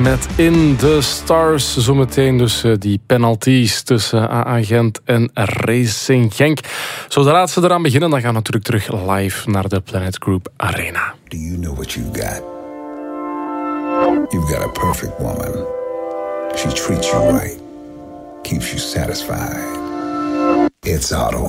Met In The Stars, zometeen dus die penalties tussen AA Gent en Racing Genk. Zo de laatste eraan beginnen, dan gaan we natuurlijk terug live naar de Planet Group Arena. Do you know what you've got? You've got a perfect woman. She treats you right, keeps you satisfied. It's Auto